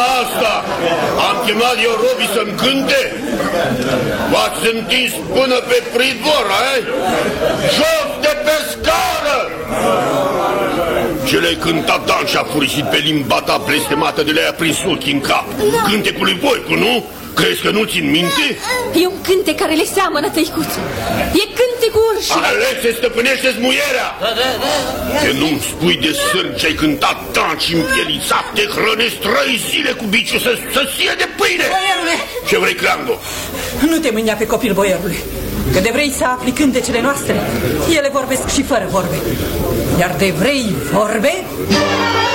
toamna asta am chemat eu robii să-mi cânte? V-ați întins până pe pridvor, jos de pe scară! Ce le-ai cântat, Dan, și-a furisit pe limba ta blestemată de le-a prins ochii în cap. Cântecul lui Voicu, nu? Crezi că nu țin minte? E un cântec care le seamănă, tăicuțu. E cântecul urșilor. Alese, stăpânește-ți muierea! Că nu-mi spui de sârg ce-ai cântat, tanci împielițat, te hrănesc 3 zile cu biciu să ție de pâine! Boierule! Ce vrei, Creangă? Nu te mânia pe copil, boierule. Că de vrei să afli cântecele noastre, ele vorbesc și fără vorbe. Iar de vrei vorbe,